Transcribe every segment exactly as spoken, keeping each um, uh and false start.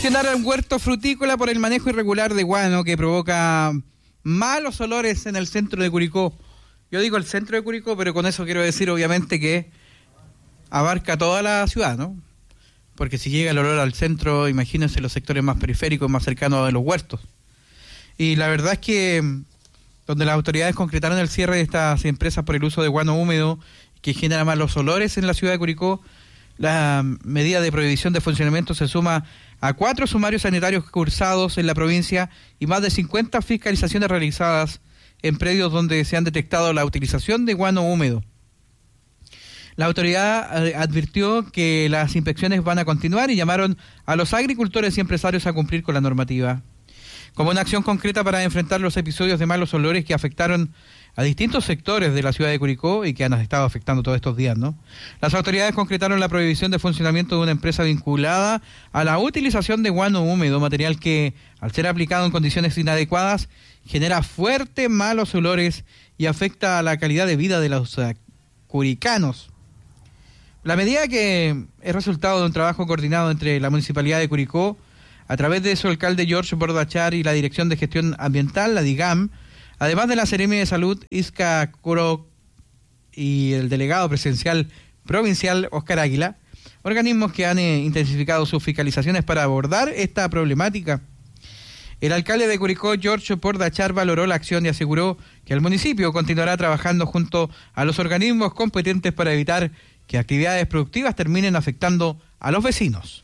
Gestionar un huerto frutícola por el manejo irregular de guano que provoca malos olores en el centro de Curicó. Yo digo el centro de Curicó, pero con eso quiero decir obviamente que abarca toda la ciudad, ¿no? Porque si llega el olor al centro, imagínense los sectores más periféricos, más cercanos a los huertos. Y la verdad es que donde las autoridades concretaron el cierre de estas empresas por el uso de guano húmedo que genera malos olores en la ciudad de Curicó, la medida de prohibición de funcionamiento se suma a cuatro sumarios sanitarios cursados en la provincia y más de cincuenta fiscalizaciones realizadas en predios donde se han detectado la utilización de guano húmedo. La autoridad eh, advirtió que las inspecciones van a continuar y llamaron a los agricultores y empresarios a cumplir con la normativa. Como una acción concreta para enfrentar los episodios de malos olores que afectaron a distintos sectores de la ciudad de Curicó y que han estado afectando todos estos días, ¿no? Las autoridades concretaron la prohibición de funcionamiento de una empresa vinculada a la utilización de guano húmedo, material que, al ser aplicado en condiciones inadecuadas, genera fuertes malos olores y afecta a la calidad de vida de los uh, curicanos. La medida, que es resultado de un trabajo coordinado entre la Municipalidad de Curicó, a través de su alcalde George Bordachar y la Dirección de Gestión Ambiental, la DIGAM, además de la Seremi de Salud, Isca Coro, y el delegado presidencial provincial, Oscar Águila, organismos que han eh, intensificado sus fiscalizaciones para abordar esta problemática. El alcalde de Curicó, George Bordachar, valoró la acción y aseguró que el municipio continuará trabajando junto a los organismos competentes para evitar que actividades productivas terminen afectando a los vecinos.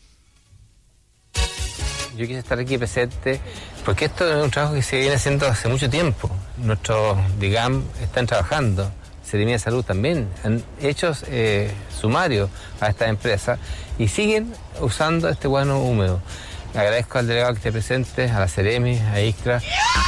Yo quise estar aquí presente porque esto es un trabajo que se viene haciendo hace mucho tiempo. Nuestros DIGAM están trabajando, Seremi de Salud también, han hecho eh, sumarios a esta empresa y siguen usando este guano húmedo. Agradezco al delegado que esté presente, a la Seremi, a Iskra.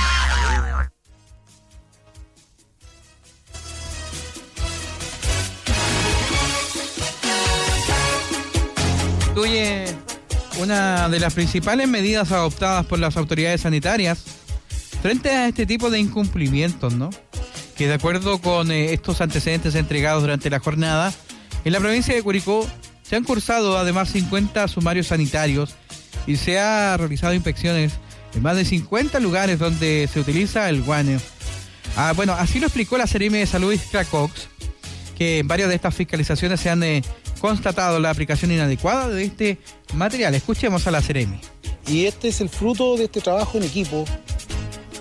Oye, una de las principales medidas adoptadas por las autoridades sanitarias frente a este tipo de incumplimientos, ¿no? Que de acuerdo con eh, estos antecedentes entregados durante la jornada, en la provincia de Curicó se han cursado además cincuenta sumarios sanitarios y se ha realizado inspecciones en más de cincuenta lugares donde se utiliza el guano. Ah, bueno, así lo explicó la Seremi de Salud, Iskra Cox, que en varias de estas fiscalizaciones se han eh, constatado la aplicación inadecuada de este material. Escuchemos a la Seremi. Y este es el fruto de este trabajo en equipo